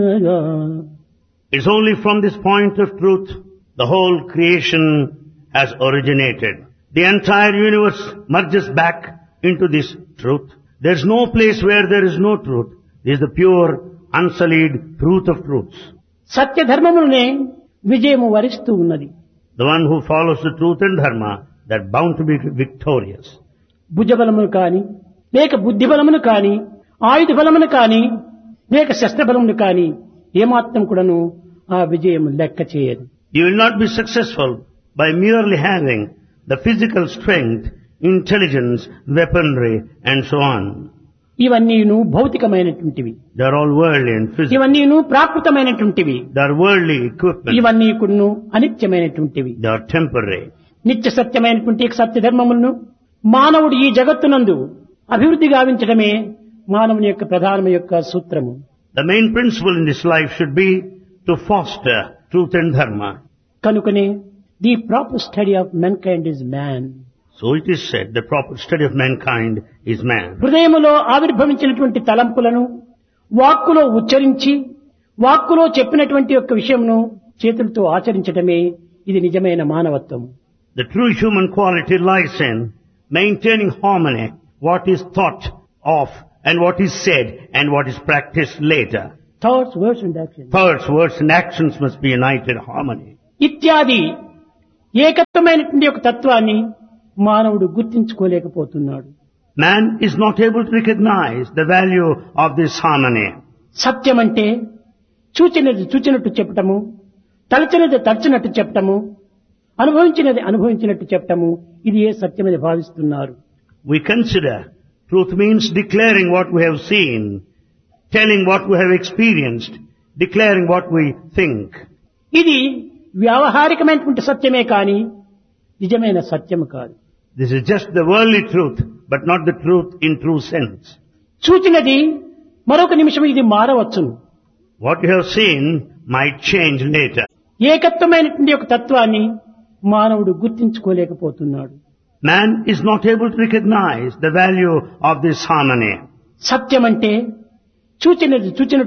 It's only from this point of truth the whole creation has originated. The entire universe merges back into this truth. There's no place where there is no truth. This is the pure, unsullied truth of truths. సత్య ధర్మమునే విజయము వరిస్తూ ఉన్నది. The one who follows the truth and dharma, they're bound to be victorious. భుజబలమును కాని లేక బుద్ధి బలమును కాని ఆయుధ బలమును కాని లేక శస్త్ర బలమును కాని ఏమాత్రం కూడాను ఆ విజయం లెక్క చేయదు. You will not be successful by merely having the physical strength, intelligence, weaponry and so on. ఇవన్నీను భౌతికమైనటువంటివి. They are all worldly and physical. ఇవన్నీను ప్రాకృతమైనటువంటివి. They are worldly equipment. ఇవన్నీ కూడాను అనిత్యమైనటువంటివి. They are temporary. నిత్య సత్యమైనటువంటి సత్య ధర్మములను మానవుడు ఈ జగత్తునందు అభివృద్ధి గావించడమే మానవుని యొక్క ప్రధానమ యొక్క సూత్రము. The main principle in this life should be to foster truth and dharma. కనుకనే the proper study of మెన్కైండ్ is man. So it is said the proper study of mankind is man. హృదయములో ఆవిర్భవించినటువంటి తలంపులను వాక్కులో ఉచ్చరించి వాక్కులో చెప్పినటువంటి యొక్క విషయమును చేతులతో ఆచరించడమే ఇది నిజమైన మానవత్వం. The true human quality lies in maintaining harmony, what is thought of and what is said and what is practiced later. Thoughts, words and actions. Thoughts, words and actions must be united in harmony. ఇత్యాది ఏకత్వమైనటువంటి ఒక తత్వాన్ని మానవుడు గుర్తించుకోలేకపోతున్నాడు. Man is not able to recognize the value of this harmony. సత్యం అంటే చూచినది చూచినట్టు చెప్పటము, తలచినది తలచినట్టు చెప్పటము, అనుభవించినది అనుభవించినట్టు చెప్పటము, ఇది ఏ సత్యమని భావిస్తున్నారు. We consider truth means declaring what we have seen, telling what we have experienced, declaring what we think. ఇది వ్యావహారికమైనటువంటి సత్యమే కాని నిజమైన సత్యము కాదు. This is just the worldly truth, but not the truth in true sense. చూచినది మరొక నిమిషం ఇది మారవచ్చును. What you have seen might change later. ఏకత్వమైనటువంటి ఒక తత్వాన్ని మానవుడు గుర్తించుకోలేకపోతున్నాడు. Man is not able to recognize the value of this harmony. సత్యం అంటే చూచినది చూచినట్టు